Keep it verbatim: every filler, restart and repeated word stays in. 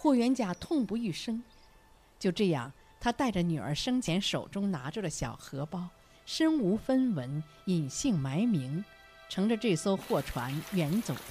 霍元甲痛不欲生。就这样，他带着女儿生前手中拿着的小荷包，身无分文，隐姓埋名，乘着这艘货船远走